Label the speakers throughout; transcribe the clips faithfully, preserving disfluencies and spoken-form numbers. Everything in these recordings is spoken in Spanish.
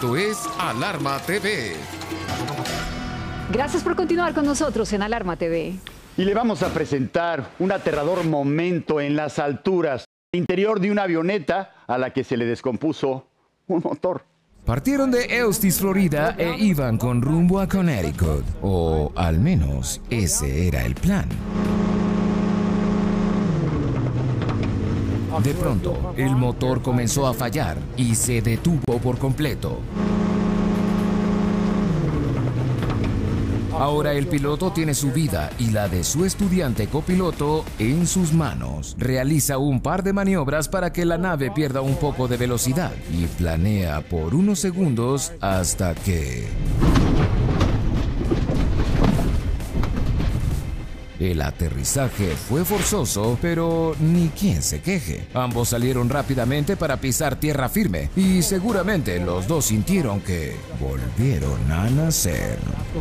Speaker 1: Esto es Alarma T V.
Speaker 2: Gracias por continuar con nosotros en Alarma T V.
Speaker 3: Y le vamos a presentar un aterrador momento en las alturas, interior de una avioneta a la que se le descompuso un motor.
Speaker 4: Partieron de Eustis, Florida, e iban con rumbo a Connecticut, o al menos ese era el plan. De pronto, el motor comenzó a fallar y se detuvo por completo. Ahora el piloto tiene su vida y la de su estudiante copiloto en sus manos. Realiza un par de maniobras para que la nave pierda un poco de velocidad y planea por unos segundos hasta que... El aterrizaje fue forzoso, pero ni quien se queje. Ambos salieron rápidamente para pisar tierra firme y seguramente los dos sintieron que volvieron a nacer.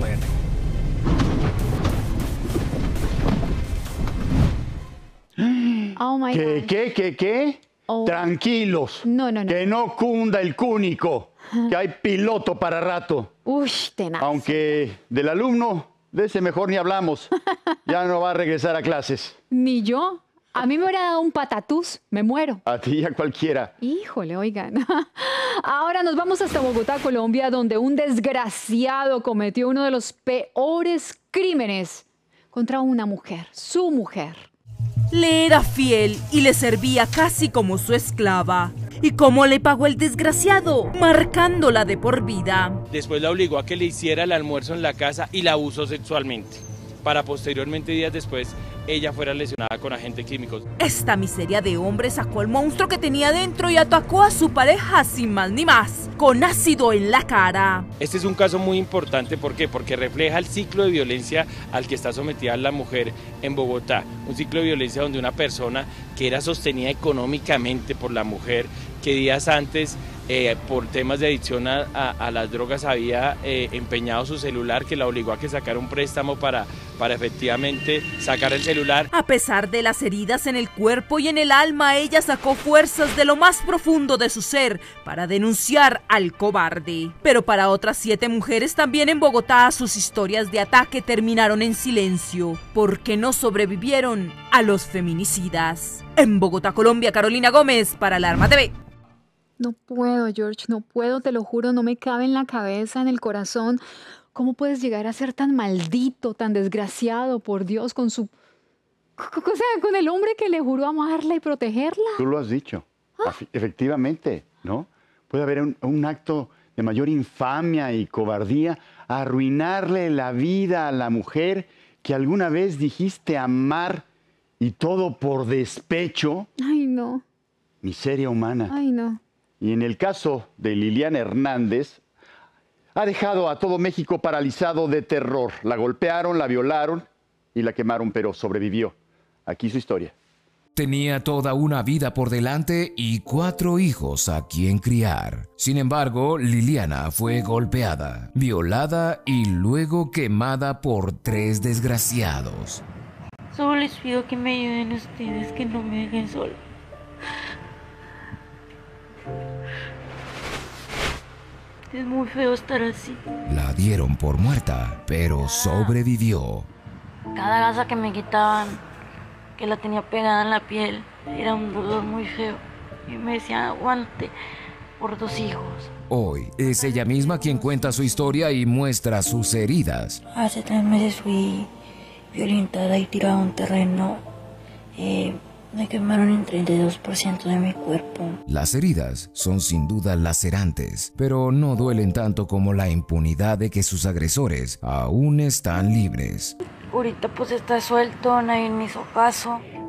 Speaker 2: Oh my
Speaker 3: ¿Qué,
Speaker 2: God.
Speaker 3: qué, qué, qué?
Speaker 2: Oh.
Speaker 3: Tranquilos.
Speaker 2: No, no, no.
Speaker 3: Que no cunda el cúnico. Que hay piloto para rato.
Speaker 2: Uy, tenaz.
Speaker 3: Aunque del alumno, de ese mejor ni hablamos. Ya no va a regresar a clases.
Speaker 2: Ni yo. A mí me hubiera dado un patatús. Me muero.
Speaker 3: A ti y a cualquiera.
Speaker 2: Híjole, oigan. Ahora nos vamos hasta Bogotá, Colombia, donde un desgraciado cometió uno de los peores crímenes contra una mujer, su mujer.
Speaker 5: Le era fiel y le servía casi como su esclava. ¿Y cómo le pagó el desgraciado? Marcándola de por vida.
Speaker 6: Después la obligó a que le hiciera el almuerzo en la casa y la abusó sexualmente, para posteriormente, días después, ella fuera lesionada con agentes químicos.
Speaker 5: Esta miseria de hombre sacó al monstruo que tenía dentro y atacó a su pareja sin más ni más, con ácido en la cara.
Speaker 6: Este es un caso muy importante, ¿por qué? Porque refleja el ciclo de violencia al que está sometida la mujer en Bogotá. Un ciclo de violencia donde una persona que era sostenida económicamente por la mujer, que días antes, eh, por temas de adicción a, a, a las drogas, había eh, empeñado su celular, que la obligó a que sacara un préstamo para, para efectivamente sacar el celular.
Speaker 5: A pesar de las heridas en el cuerpo y en el alma, ella sacó fuerzas de lo más profundo de su ser para denunciar al cobarde. Pero para otras siete mujeres también en Bogotá, sus historias de ataque terminaron en silencio, porque no sobrevivieron a los feminicidas. En Bogotá, Colombia, Carolina Gómez para Alarma T V.
Speaker 2: No puedo, George, no puedo, te lo juro, no me cabe en la cabeza, en el corazón. ¿Cómo puedes llegar a ser tan maldito, tan desgraciado, por Dios, con su... O sea, con el hombre que le juró amarla y protegerla?
Speaker 3: Tú lo has dicho. ¿Ah? Efectivamente, ¿no? Puede haber un, un acto de mayor infamia y cobardía, arruinarle la vida a la mujer que alguna vez dijiste amar y todo por despecho.
Speaker 2: Ay, no.
Speaker 3: Miseria humana.
Speaker 2: Ay, no.
Speaker 3: Y en el caso de Liliana Hernández, ha dejado a todo México paralizado de terror. La golpearon, la violaron y la quemaron, pero sobrevivió. Aquí su historia.
Speaker 4: Tenía toda una vida por delante y cuatro hijos a quien criar. Sin embargo, Liliana fue golpeada, violada y luego quemada por tres desgraciados.
Speaker 7: Solo les pido que me ayuden ustedes, que no me dejen sola. Es muy feo estar así.
Speaker 4: La dieron por muerta, pero sobrevivió.
Speaker 7: Cada gasa que me quitaban, que la tenía pegada en la piel, era un dolor muy feo. Y me decían, aguante, por dos hijos.
Speaker 4: Hoy es ella misma quien cuenta su historia y muestra sus heridas.
Speaker 7: Hace tres meses fui violentada y tirada a un terreno. Eh, me quemaron en treinta y dos por ciento de mi cuerpo.
Speaker 4: Las heridas son sin duda lacerantes, pero no duelen tanto como la impunidad de que sus agresores aún están libres.
Speaker 7: Ahorita pues está suelto, nadie me hizo caso.